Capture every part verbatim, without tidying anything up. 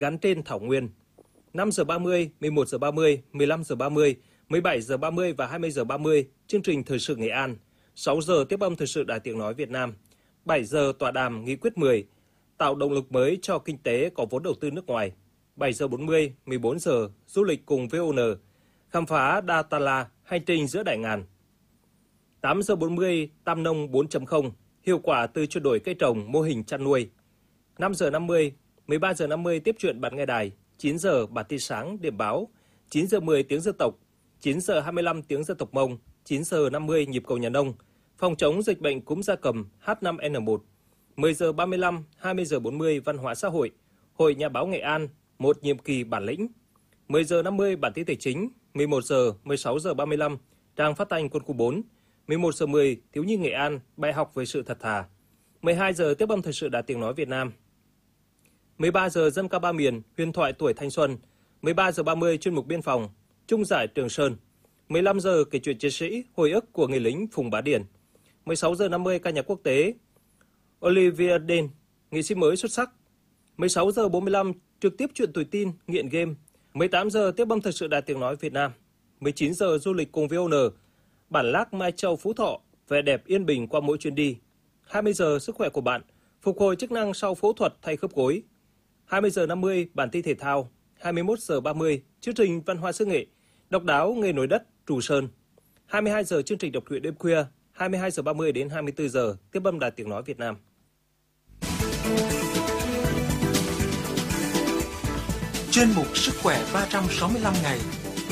gắn trên thảo nguyên. năm giờ ba mươi, mười một giờ ba mươi, mười lăm giờ ba mươi, mười bảy giờ ba mươi và hai mươi giờ ba mươi, chương trình Thời sự Nghệ An. sáu giờ tiếp âm Thời sự Đài Tiếng Nói Việt Nam. bảy giờ tọa đàm Nghị quyết mười, tạo động lực mới cho kinh tế có vốn đầu tư nước ngoài. bảy giờ bốn mươi, mười bốn giờ, du lịch cùng vê o en, khám phá Datala, hành trình giữa đại ngàn. tám giờ bốn mươi, Tam nông bốn chấm không, hiệu quả từ chuyển đổi cây trồng, mô hình chăn nuôi. năm giờ năm mươi, mười ba giờ năm mươi tiếp chuyện bạn nghe đài. chín giờ bản tin sáng, điểm báo. chín giờ mười tiếng dân tộc. chín giờ hai mươi lăm tiếng dân tộc Mông. chín giờ năm mươi nhịp cầu nhà nông. Phòng chống dịch bệnh cúm gia cầm H năm N một. mười giờ ba mươi lăm, hai mươi giờ bốn mươi văn hóa xã hội. Hội Nhà báo Nghệ An, một nhiệm kỳ bản lĩnh. mười giờ năm mươi bản tin tài chính. mười một giờ, mười sáu giờ ba mươi lăm trang phát thanh quân khu bốn. mười một giờ mười thiếu nhi Nghệ An, bài học về sự thật thà. mười hai giờ tiếp âm Thời sự Đài Tiếng Nói Việt Nam. mười ba giờ dân ca ba miền, huyền thoại tuổi thanh xuân. mười ba giờ ba mươi chuyên mục biên phòng, Trung giải Trường Sơn. mười lăm giờ kể chuyện chiến sĩ, hồi ức của người lính Phùng Bá Điển. mười sáu giờ năm mươi ca nhạc quốc tế, Olivier Den, nghệ sĩ mới xuất sắc. mười sáu giờ bốn mươi lăm trực tiếp chuyện tuổi tin, nghiện game. mười tám giờ tiếp âm Thời sự Đài Tiếng Nói Việt Nam. mười chín giờ du lịch cùng vê o en, bản Lác Mai Châu Phú Thọ, vẻ đẹp yên bình qua mỗi chuyến đi. hai mươi giờ sức khỏe của bạn, phục hồi chức năng sau phẫu thuật thay khớp gối. hai mươi giờ năm mươi bản tin thể thao. hai mươi mốt giờ ba mươi chương trình văn hóa xứ nghệ, độc đáo nghề nổi đất Trù Sơn. hai mươi hai giờ chương trình đọc truyện đêm khuya. hai mươi hai giờ ba mươi đến hai mươi tư giờ tiếp âm Đài Tiếng Nói Việt Nam. Chuyên mục Sức khỏe ba trăm sáu mươi lăm ngày.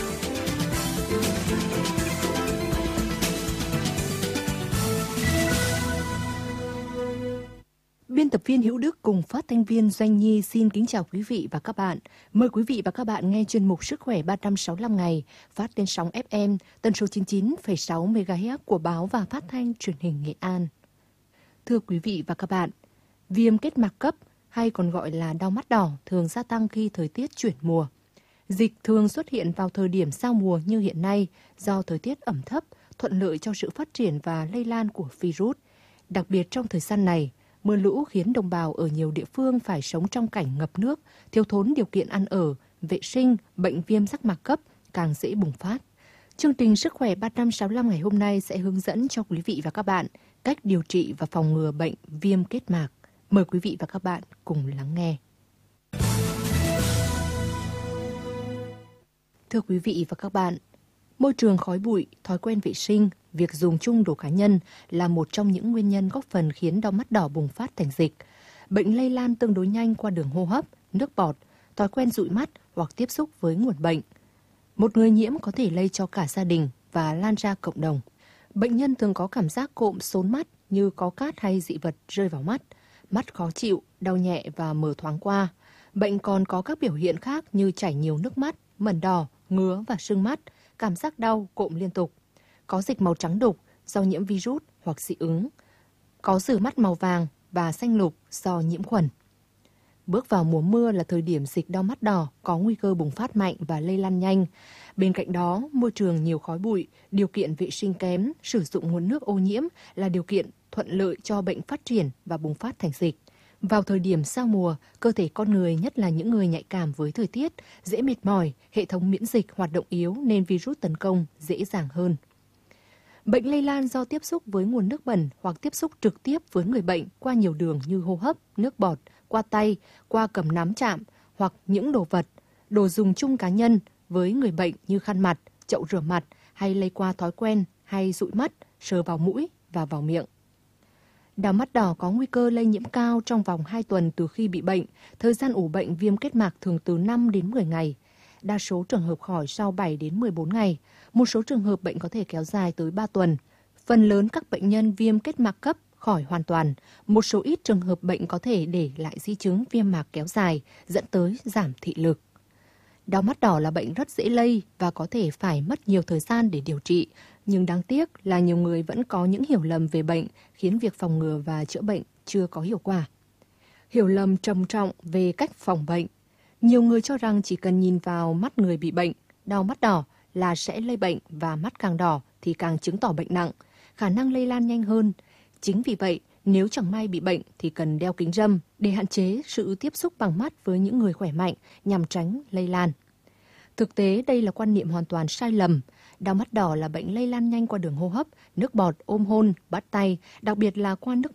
Biên tập viên Hữu Đức cùng phát thanh viên Doanh Nhi xin kính chào quý vị và các bạn. Mời quý vị và các bạn nghe chuyên mục Sức khỏe ba trăm sáu mươi lăm ngày phát trên sóng ép em tần số chín mươi chín phẩy sáu mê ga héc của báo và phát thanh truyền hình Nghệ An. Thưa quý vị và các bạn, viêm kết mạc cấp hay còn gọi là đau mắt đỏ thường gia tăng khi thời tiết chuyển mùa. Dịch thường xuất hiện vào thời điểm giao mùa như hiện nay do thời tiết ẩm thấp, thuận lợi cho sự phát triển và lây lan của virus. Đặc biệt trong thời gian này, mưa lũ khiến đồng bào ở nhiều địa phương phải sống trong cảnh ngập nước, thiếu thốn điều kiện ăn ở, vệ sinh, bệnh viêm giác mạc cấp càng dễ bùng phát. Chương trình Sức khỏe ba trăm sáu mươi lăm ngày hôm nay sẽ hướng dẫn cho quý vị và các bạn cách điều trị và phòng ngừa bệnh viêm kết mạc. Mời quý vị và các bạn cùng lắng nghe. Thưa quý vị và các bạn, môi trường khói bụi, thói quen vệ sinh, việc dùng chung đồ cá nhân là một trong những nguyên nhân góp phần khiến đau mắt đỏ bùng phát thành dịch. Bệnh lây lan tương đối nhanh qua đường hô hấp, nước bọt, thói quen dụi mắt hoặc tiếp xúc với nguồn bệnh. Một người nhiễm có thể lây cho cả gia đình và lan ra cộng đồng. Bệnh nhân thường có cảm giác cộm xốn mắt như có cát hay dị vật rơi vào mắt, mắt khó chịu, đau nhẹ và mờ thoáng qua. Bệnh còn có các biểu hiện khác như chảy nhiều nước mắt, mẩn đỏ, ngứa và sưng mắt, cảm giác đau, cộm liên tục. Có dịch màu trắng đục do nhiễm virus hoặc dị ứng. Có rử mắt màu vàng và xanh lục do nhiễm khuẩn. Bước vào mùa mưa là thời điểm dịch đau mắt đỏ có nguy cơ bùng phát mạnh và lây lan nhanh. Bên cạnh đó, môi trường nhiều khói bụi, điều kiện vệ sinh kém, sử dụng nguồn nước ô nhiễm là điều kiện thuận lợi cho bệnh phát triển và bùng phát thành dịch. Vào thời điểm giao mùa, cơ thể con người, nhất là những người nhạy cảm với thời tiết, dễ mệt mỏi, hệ thống miễn dịch hoạt động yếu nên virus tấn công dễ dàng hơn. Bệnh lây lan do tiếp xúc với nguồn nước bẩn hoặc tiếp xúc trực tiếp với người bệnh qua nhiều đường như hô hấp, nước bọt, qua tay, qua cầm nắm chạm hoặc những đồ vật, đồ dùng chung cá nhân với người bệnh như khăn mặt, chậu rửa mặt hay lây qua thói quen hay dụi mắt, sờ vào mũi và vào miệng. Đau mắt đỏ có nguy cơ lây nhiễm cao trong vòng hai tuần từ khi bị bệnh. Thời gian ủ bệnh viêm kết mạc thường từ năm đến mười ngày. Đa số trường hợp khỏi sau bảy đến mười bốn ngày. Một số trường hợp bệnh có thể kéo dài tới ba tuần. Phần lớn các bệnh nhân viêm kết mạc cấp khỏi hoàn toàn. Một số ít trường hợp bệnh có thể để lại di chứng viêm mạc kéo dài, dẫn tới giảm thị lực. Đau mắt đỏ là bệnh rất dễ lây và có thể phải mất nhiều thời gian để điều trị. Nhưng đáng tiếc là nhiều người vẫn có những hiểu lầm về bệnh khiến việc phòng ngừa và chữa bệnh chưa có hiệu quả. Hiểu lầm trầm trọng về cách phòng bệnh. Nhiều người cho rằng chỉ cần nhìn vào mắt người bị bệnh, đau mắt đỏ là sẽ lây bệnh và mắt càng đỏ thì càng chứng tỏ bệnh nặng, khả năng lây lan nhanh hơn. Chính vì vậy Nếu chẳng may bị bệnh thì cần đeo kính râm để hạn chế sự tiếp xúc bằng mắt với những người khỏe mạnh nhằm tránh lây lan. Thực tế, đây là quan niệm hoàn toàn sai lầm. Đau mắt đỏ là bệnh lây lan nhanh qua đường hô hấp, nước bọt, ôm hôn, bắt tay, đặc biệt là qua nước